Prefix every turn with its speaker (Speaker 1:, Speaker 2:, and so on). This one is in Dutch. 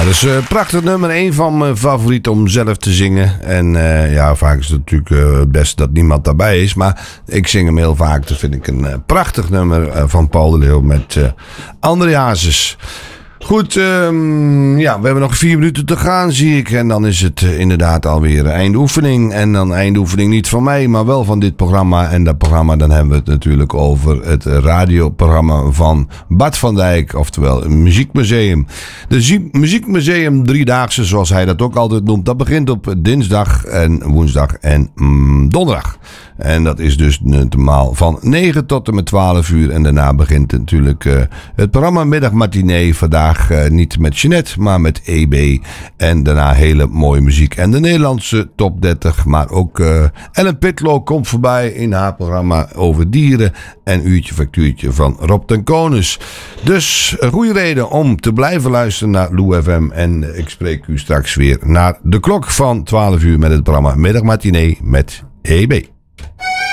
Speaker 1: dat is prachtig nummer. Een van mijn favorieten om zelf te zingen. En vaak is het natuurlijk het beste dat niemand daarbij is. Maar ik zing hem heel vaak. Dat vind ik een prachtig nummer van Paul de Leeuw met André Hazes. Goed, we hebben nog 4 minuten te gaan, zie ik. En dan is het inderdaad alweer eindoefening. En dan eindoefening niet van mij, maar wel van dit programma. En dat programma, dan hebben we het natuurlijk over het radioprogramma van Bart van Dijk. Oftewel een muziekmuseum. De muziekmuseum 3-daagse, zoals hij dat ook altijd noemt. Dat begint op dinsdag en woensdag en donderdag. En dat is dus normaal van 9 tot en met 12 uur. En daarna begint natuurlijk het programma Middagmatinee. Vandaag niet met Jeanette, maar met EB. En daarna hele mooie muziek. En de Nederlandse top 30. Maar ook Ellen Pitlo komt voorbij in haar programma over dieren. En Uurtje Factuurtje van Rob ten Konus. Dus een goede reden om te blijven luisteren naar Lou FM. En ik spreek u straks weer naar de klok van 12 uur met het programma Middagmatinee met EB.